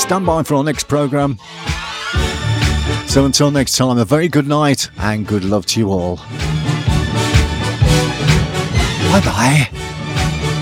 Stand by for our next programme. So until next time, a very good night and good love to you all. Bye-bye.